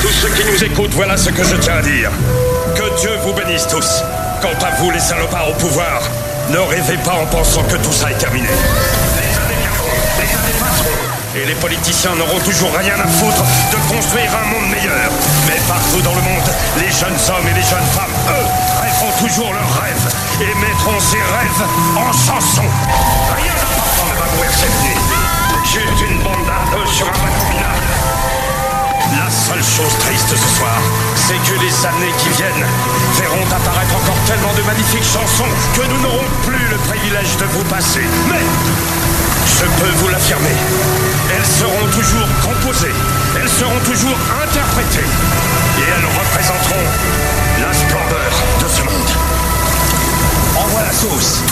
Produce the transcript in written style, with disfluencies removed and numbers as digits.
tous ceux qui nous écoutent, voilà ce que je tiens à dire. Que Dieu vous bénisse tous. Quant à vous, les salopards au pouvoir, ne rêvez pas en pensant que tout ça est terminé. Les années viendront, les années passeront, et les politiciens n'auront toujours rien à foutre de construire un monde meilleur. Mais partout dans le monde, les jeunes hommes et les jeunes femmes, eux, rêveront toujours leurs rêves et mettront ces rêves en chanson. Rien d'important ne va mourir cette nuit. Juste une bande d'ardos sur un bateau minable. La seule chose triste ce soir, c'est que les années qui viennent verront apparaître encore tellement de magnifiques chansons que nous n'aurons plus le privilège de vous passer. Mais je peux vous l'affirmer, elles seront toujours composées, elles seront toujours interprétées, et elles représenteront la splendeur de ce monde. Envoie la sauce.